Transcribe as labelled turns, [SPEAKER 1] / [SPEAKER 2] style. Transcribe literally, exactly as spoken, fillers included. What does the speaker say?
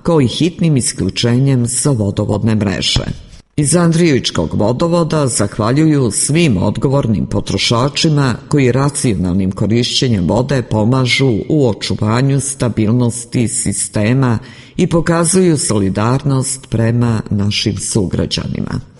[SPEAKER 1] kao i hitnim isključenjem sa vodovodne mreže. Iz Andrijevičkog vodovoda zahvaljuju svim odgovornim potrošačima koji racionalnim korišćenjem vode pomažu u očuvanju stabilnosti sistema i pokazuju solidarnost prema našim sugrađanima.